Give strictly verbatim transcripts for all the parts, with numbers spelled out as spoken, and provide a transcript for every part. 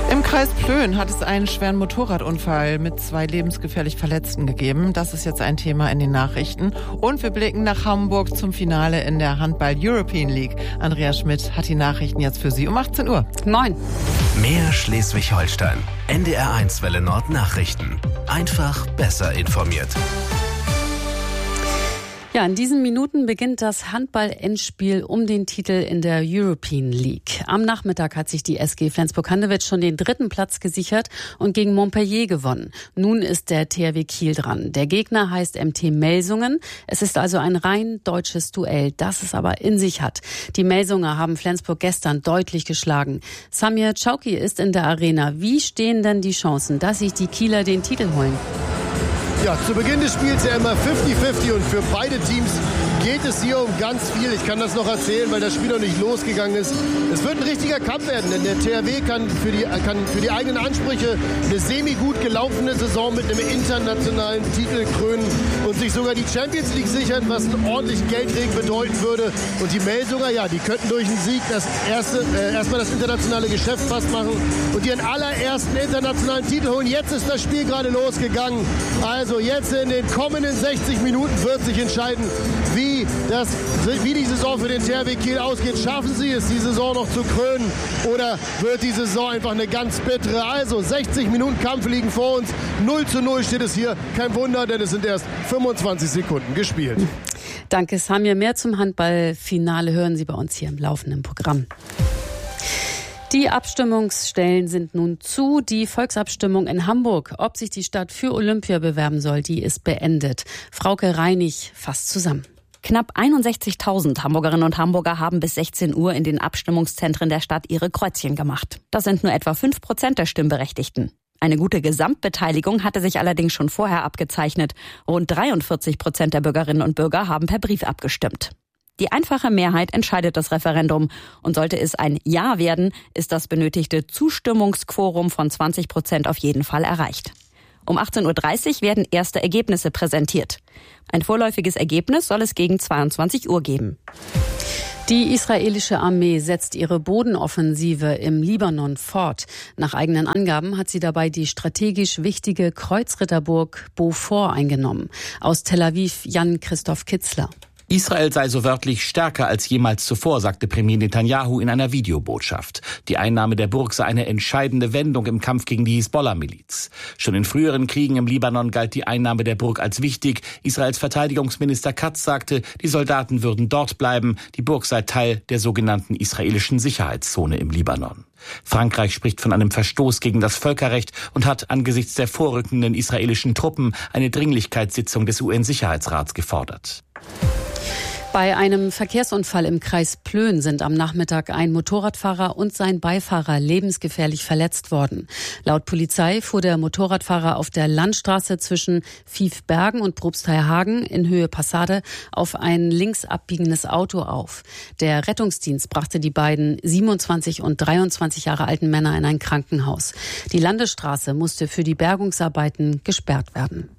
Im Kreis Plön hat es einen schweren Motorradunfall mit zwei lebensgefährlich Verletzten gegeben. Das ist jetzt ein Thema in den Nachrichten. Und wir blicken nach Hamburg zum Finale in der Handball-European League. Andrea Schmidt hat die Nachrichten jetzt für Sie um achtzehn Uhr. Moin. Mehr Schleswig-Holstein. N D R eins Welle Nord Nachrichten. Einfach besser informiert. Ja, in diesen Minuten beginnt das Handball-Endspiel um den Titel in der European League. Am Nachmittag hat sich die S G Flensburg-Handewitt schon den dritten Platz gesichert und gegen Montpellier gewonnen. Nun ist der T H W Kiel dran. Der Gegner heißt M T Melsungen. Es ist also ein rein deutsches Duell, das es aber in sich hat. Die Melsunger haben Flensburg gestern deutlich geschlagen. Samir Chauki ist in der Arena. Wie stehen denn die Chancen, dass sich die Kieler den Titel holen? Ja, zu Beginn des Spiels ja immer fünfzig fünfzig und für beide Teams geht es hier um ganz viel. Ich kann das noch erzählen, weil das Spiel noch nicht losgegangen ist. Es wird ein richtiger Kampf werden, denn der T H W kann für die, kann für die eigenen Ansprüche eine semi-gut gelaufene Saison mit einem internationalen Titel krönen und sich sogar die Champions League sichern, was einen ordentlichen Geldregen bedeuten würde. Und die Melsunger, ja, die könnten durch einen Sieg das erste, äh, erstmal das internationale Geschäft fast machen und ihren allerersten internationalen Titel holen. Jetzt ist das Spiel gerade losgegangen. Also Also jetzt in den kommenden sechzig Minuten wird sich entscheiden, wie, das, wie die Saison für den T H W Kiel ausgeht. Schaffen sie es, die Saison noch zu krönen, oder wird die Saison einfach eine ganz bittere? Also sechzig Minuten Kampf liegen vor uns. null zu null steht es hier. Kein Wunder, denn es sind erst fünfundzwanzig Sekunden gespielt. Danke, Samir. Mehr zum Handballfinale hören Sie bei uns hier im laufenden Programm. Die Abstimmungsstellen sind nun zu. Die Volksabstimmung in Hamburg, ob sich die Stadt für Olympia bewerben soll, die ist beendet. Frauke Reinig fasst zusammen. Knapp einundsechzigtausend Hamburgerinnen und Hamburger haben bis sechzehn Uhr in den Abstimmungszentren der Stadt ihre Kreuzchen gemacht. Das sind nur etwa fünf Prozent der Stimmberechtigten. Eine gute Gesamtbeteiligung hatte sich allerdings schon vorher abgezeichnet. Rund dreiundvierzig Prozent der Bürgerinnen und Bürger haben per Brief abgestimmt. Die einfache Mehrheit entscheidet das Referendum. Und sollte es ein Ja werden, ist das benötigte Zustimmungsquorum von zwanzig Prozent auf jeden Fall erreicht. Um achtzehn Uhr dreißig werden erste Ergebnisse präsentiert. Ein vorläufiges Ergebnis soll es gegen zweiundzwanzig Uhr geben. Die israelische Armee setzt ihre Bodenoffensive im Libanon fort. Nach eigenen Angaben hat sie dabei die strategisch wichtige Kreuzritterburg Beaufort eingenommen. Aus Tel Aviv Jan-Christoph Kitzler. Israel sei so wörtlich stärker als jemals zuvor, sagte Premier Netanyahu in einer Videobotschaft. Die Einnahme der Burg sei eine entscheidende Wendung im Kampf gegen die Hisbollah-Miliz. Schon in früheren Kriegen im Libanon galt die Einnahme der Burg als wichtig. Israels Verteidigungsminister Katz sagte, die Soldaten würden dort bleiben. Die Burg sei Teil der sogenannten israelischen Sicherheitszone im Libanon. Frankreich spricht von einem Verstoß gegen das Völkerrecht und hat angesichts der vorrückenden israelischen Truppen eine Dringlichkeitssitzung des U N-Sicherheitsrats gefordert. Bei einem Verkehrsunfall im Kreis Plön sind am Nachmittag ein Motorradfahrer und sein Beifahrer lebensgefährlich verletzt worden. Laut Polizei fuhr der Motorradfahrer auf der Landstraße zwischen Fiefbergen und Probstheierhagen in Höhe Passade auf ein links abbiegendes Auto auf. Der Rettungsdienst brachte die beiden siebenundzwanzig und dreiundzwanzig Jahre alten Männer in ein Krankenhaus. Die Landesstraße musste für die Bergungsarbeiten gesperrt werden.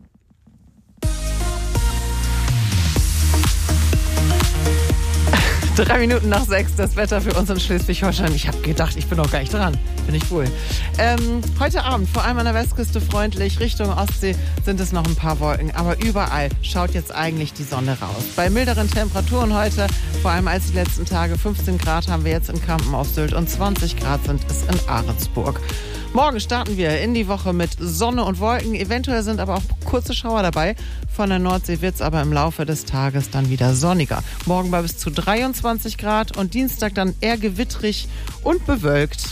Drei Minuten nach sechs, das Wetter für uns in Schleswig-Holstein. Ich habe gedacht, ich bin noch gar nicht dran. Bin ich wohl. Ähm, heute Abend, vor allem an der Westküste freundlich, Richtung Ostsee sind es noch ein paar Wolken. Aber überall schaut jetzt eigentlich die Sonne raus. Bei milderen Temperaturen heute, vor allem als die letzten Tage, fünfzehn Grad haben wir jetzt in Kampen auf Sylt und zwanzig Grad sind es in Ahrensburg. Morgen starten wir in die Woche mit Sonne und Wolken. Eventuell sind aber auch kurze Schauer dabei. Von der Nordsee wird es aber im Laufe des Tages dann wieder sonniger. Morgen bei bis zu dreiundzwanzig Grad und Dienstag dann eher gewittrig und bewölkt.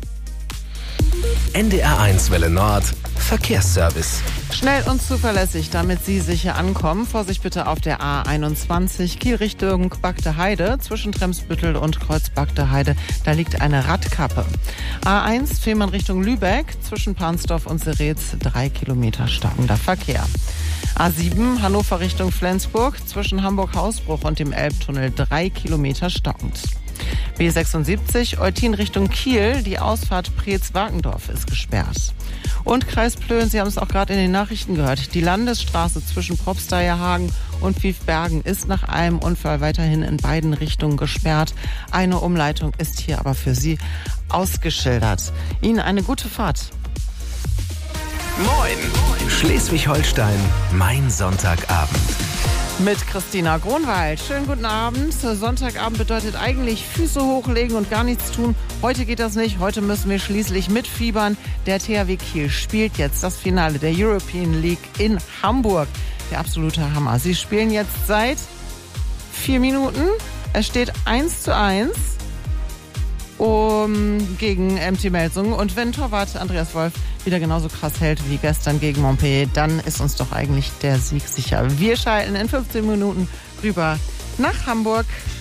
N D R eins Welle Nord Verkehrsservice. Schnell und zuverlässig, damit Sie sicher ankommen. Vorsicht bitte auf der A einundzwanzig, Kiel Richtung Bagde Heide. Zwischen Tremsbüttel und Kreuz Bagde Heide, da liegt eine Radkappe. A eins, Fehmarn Richtung Lübeck. Zwischen Pansdorf und Seretz, drei Kilometer stockender Verkehr. A sieben, Hannover Richtung Flensburg. Zwischen Hamburg-Hausbruch und dem Elbtunnel, drei Kilometer stockend. B sechsundsiebzig, Eutin Richtung Kiel. Die Ausfahrt Preetz-Wakendorf ist gesperrt. Und Kreis Plön, Sie haben es auch gerade in den Nachrichten gehört, die Landesstraße zwischen Probstheierhagen und Pfiffbergen ist nach einem Unfall weiterhin in beiden Richtungen gesperrt. Eine Umleitung ist hier aber für Sie ausgeschildert. Ihnen eine gute Fahrt. Moin! Schleswig-Holstein, mein Sonntagabend. Mit Christina Gronwald. Schönen guten Abend. Sonntagabend bedeutet eigentlich Füße hochlegen und gar nichts tun. Heute geht das nicht. Heute müssen wir schließlich mitfiebern. Der T H W Kiel spielt jetzt das Finale der European League in Hamburg. Der absolute Hammer. Sie spielen jetzt seit vier Minuten. Es steht eins zu eins um, gegen M T Melsungen. Und wenn Torwart Andreas Wolf wieder genauso krass hält wie gestern gegen Montpellier, dann ist uns doch eigentlich der Sieg sicher. Wir schalten in fünfzehn Minuten rüber nach Hamburg.